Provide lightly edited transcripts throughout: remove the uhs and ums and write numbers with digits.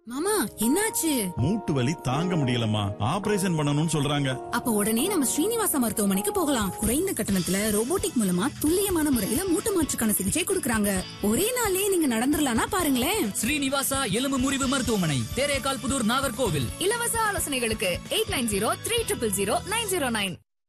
மாமா என்னாச்சு? மூட்டு வலி தாங்க முடியலம்மா, ஆபரேஷன் பண்ணணும்னு சொல்றாங்க. அப்ப உடனே நம்ம ஸ்ரீனிவாசா மருத்துவமனைக்கு போகலாம். குறைந்த கட்டணத்துல ரோபோட்டிக் மூலமா துல்லியமான முறையில மூட்டு மாற்றுக்கான சிகிச்சை கொடுக்கறாங்க. ஒரே நாள்லயே நீங்க நடந்துடலாம்னா பாருங்களேன். ஸ்ரீனிவாசா எலும்பு முறிவு மருத்துவமனை, தேரேகால் புதூர், நாகர்கோவில். இலவச ஆலோசனைகளுக்கு 8903000909.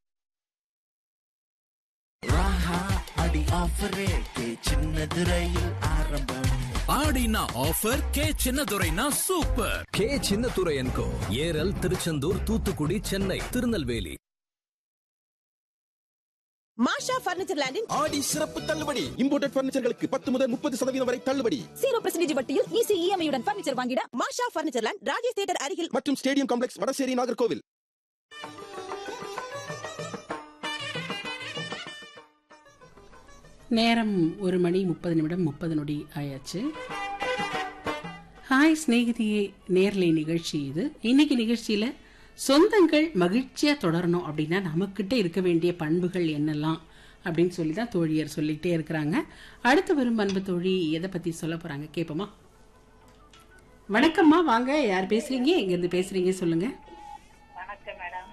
அடி ஆஃபரே சின்னதுரையில் ஆரம்பம். ஆடினா offer K சின்னதுரைனா super. K சின்னதுரையன்கோ, Eral, Tiruchendur, Thoothukudi, Chennai, Tirunelveli. மாஷா பர்னிச்சர் லேண்டின் ஆடி சிறப்பு தள்ளுபடி. இம்போர்ட்டட் பர்னிச்சர்களுக்கு 10 முதல் 30% வரை தள்ளுபடி. 0% வட்டியில் ஈஸி இஎம்ஐ உடன் பர்னிச்சர் வாங்கிட மாஷா பர்னிச்சர் லேண்ட், ராஜேஷ் தியேட்டர் அருகில் மற்றும் ஸ்டேடியம் காம்ப்ளெக்ஸ், வடசேரி, நாகர்கோவில். நேரம் 1:30 ஆயாச்சு. ஹாய் ஸ்நேகிதியே, நேர்லை நிகழ்ச்சி இது. இன்னைக்கு நிகழ்ச்சியில் சொந்தங்கள் மகிழ்ச்சியாக தொடரணும் அப்படின்னா நமக்கிட்ட இருக்க வேண்டிய பண்புகள் என்னெல்லாம் அப்படின்னு சொல்லி தான் தோழியர் சொல்லிகிட்டே இருக்கிறாங்க. அடுத்து வரும் அன்பு தோழி எதை பற்றி சொல்ல போகிறாங்க கேட்போமா? வணக்கம்மா, வாங்க. யார் பேசுகிறீங்க? எங்கேருந்து பேசுகிறீங்க சொல்லுங்கள். வணக்கம் மேடம்.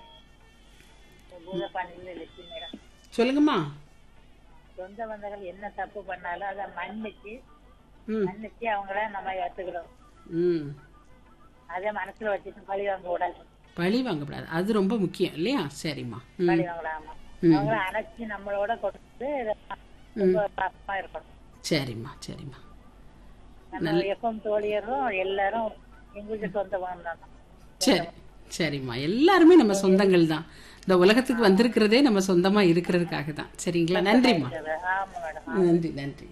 சொல்லுங்கம்மா. சொந்த பந்தங்கள் என்ன தப்பு பண்ணாலும் அதை மன்னிச்சு அவங்கள நம்ம ஏத்துக்கிறோம். அதே மனசுல வச்சுட்டு பழி வாங்க கூடாது. பழி வாங்கக்கூடாது, அது ரொம்ப முக்கியம் இல்லையா? சரிம்மா. பழி வாங்கலாமா, அவங்கள அணைச்சி நம்மளோட கொடுத்து இருக்கணும். சரிம்மா சரிம்மா. நம்ம எப்பவும் தோழியரும் எல்லாரும் எங்களுக்கு சொந்த பந்தம் தான். சரி சரிம்மா, எல்லாருமே நம்ம சொந்தங்கள் தான். இந்த உலகத்துக்கு வந்திருக்கிறதே நம்ம சொந்தமா இருக்கிறதுக்காக தான். சரிங்களா? நன்றிம்மா. நன்றி நன்றி.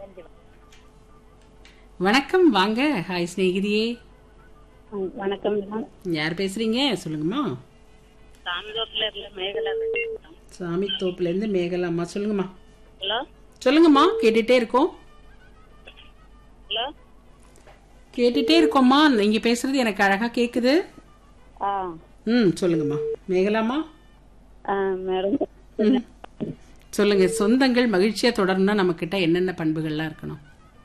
வணக்கம், வாங்க. ஹாய் ஸ்நேகிதியே. வணக்கம். யார் பேசுறீங்க சொல்லுங்கம்மா. சாமி தோப்புல இருந்து மேகலாம்மா. சொல்லுங்கம்மா. சொல்லுங்கம்மா, கேட்டுட்டே இருக்கோம். கேட்டுட்டே இருக்கோம்மா, நீங்க பேசுறது எனக்கு அழகா கேக்குது. சொல்லுங்கம்மா. மேகலாமா சொல்லுங்க. சொந்தங்கள் மகிழ்ச்சியா தொடரணும்னா நம்ம கிட்ட என்னென்ன பண்புகள்லாம் இருக்கணும்?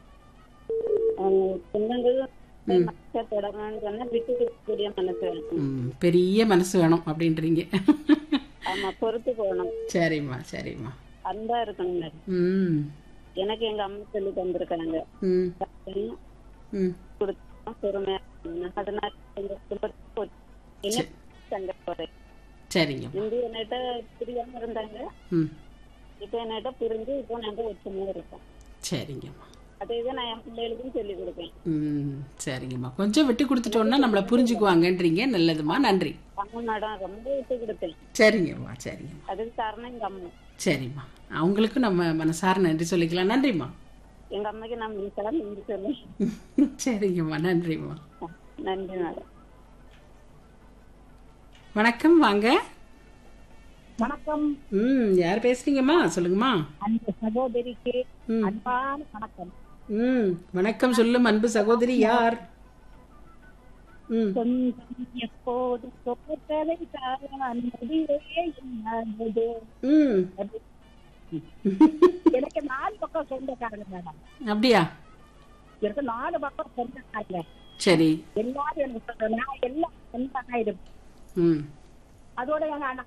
பெரிய மனசு வேணும் அப்படின்றீங்க. பொறுத்து போகணும். சரிம்மா சரிம்மா. அன்பா இருக்கணும். எனக்கு எங்க அம்மா சொல்லி தந்திருக்காங்க. பொறுமையா அதனால சரிங்க. என்கிட்ட புரியாம இருந்தாங்க, இப்ப என்கிட்ட புரிஞ்சு இப்போ நாங்க ஒற்றுமையா இருக்கோம். சரிங்கம்மா. அதேதான் நான் என் பிள்ளைகளுக்கும் சொல்லி கொடுப்பேன். சரிங்கம்மா. கொஞ்சம் விட்டு கொடுத்துட்டோம்னா நம்மள புரிஞ்சுக்குவாங்கன்றீங்க. நல்லதுமா, நன்றி. மேடம் ரொம்ப விட்டு கொடுத்தேன். சரிங்கம்மா சரிங்கம்மா. அதுக்கு காரணம் எங்க அம்மா. சரிம்மா, அவங்களுக்கு நம்ம மனசார நன்றி சொல்லிக்கலாம். நன்றிம்மா. எங்க அம்மாக்கு நான் மனசார நன்றி சொல்லி. சரிங்கம்மா, நன்றிம்மா. நன்றி மேடம். வணக்கம், வாங்க. வணக்கம். யார் பேசுறீங்கம்மா சொல்லுங்கம்மா. அந்த சகோதரிக்கு அன்பான வணக்கம். வணக்கம் சொல்லும் அன்பு சகோதரி யார்? எப்போது எனக்கு 4 பக்கம் சொந்தக்காரங்க மேடம். அப்படியா? எனக்கு 4 பக்கம் சொந்தக்காரங்க. சரி. எல்லாரும் எனக்கு நான் எல்லாம் சொந்தமா இருப்பேன். அதோட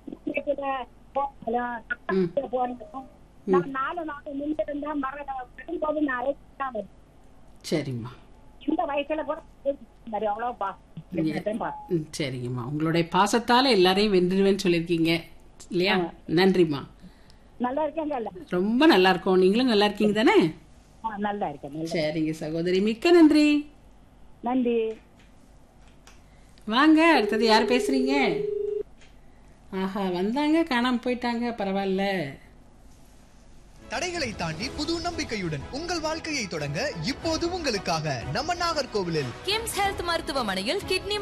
சரிம்மா. இந்த வயசுல கூட அவ்வளவு சரிங்கம்மா. உங்களுடைய பாசத்தால எல்லாரையும் வென்றுவேன்னு சொல்லிருக்கீங்க இல்லையா? நன்றிம்மா. நல்லா இருக்கேங்க. ரொம்ப நல்லா இருக்கும். நீங்களும் நல்லா இருக்கீங்க தானே? நல்லா இருக்கேன். சரிங்க சகோதரி, மிக்க நன்றி. நன்றி. வாங்க, அடுத்தது யார் பேசுறீங்க? ஆஹா, வந்தாங்க காணாம போயிட்டாங்க. பரவாயில்ல. தடைகளை தாண்டி புது நம்பிக்கையுடன் உங்கள் வாழ்க்கையை தொடங்க இப்போது உங்களுக்காக நம்ம நாகர்கோவிலில் கிம்ஸ் ஹெல்த் மருத்துவமனையில் கிட்னி